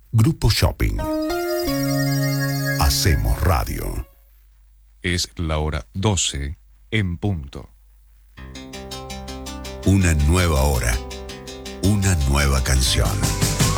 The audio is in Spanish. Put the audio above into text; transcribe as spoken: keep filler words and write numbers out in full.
Grupo Shopping. Hacemos radio. Es la hora doce en punto. Una nueva hora. Una nueva canción.